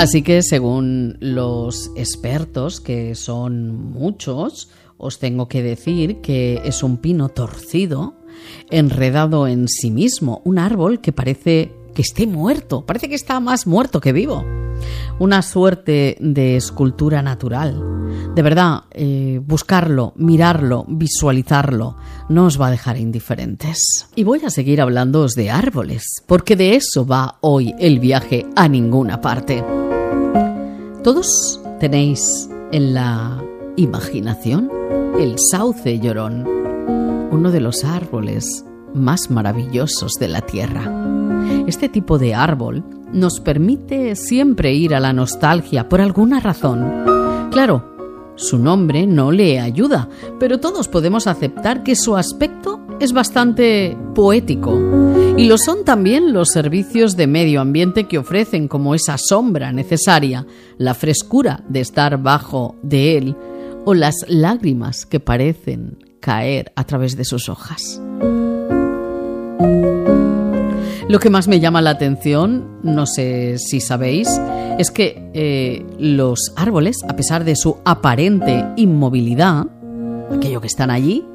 Así que según los expertos, que son muchos, os tengo que decir que es un pino torcido, enredado en sí mismo, un árbol que parece que esté muerto, parece que está más muerto que vivo. Una suerte de escultura natural. De verdad, buscarlo, mirarlo, visualizarlo, no os va a dejar indiferentes. Y voy a seguir hablándoos de árboles, porque de eso va hoy el viaje a ninguna parte. Todos tenéis en la imaginación el sauce llorón, uno de los árboles más maravillosos de la tierra. Este tipo de árbol nos permite siempre ir a la nostalgia por alguna razón. Claro, su nombre no le ayuda, pero todos podemos aceptar que su aspecto es bastante poético. Y lo son también los servicios de medio ambiente que ofrecen, como esa sombra necesaria, la frescura de estar bajo de él o las lágrimas que parecen caer a través de sus hojas. Lo que más me llama la atención, no sé si sabéis, es que los árboles, a pesar de su aparente inmovilidad, aquello que están allí,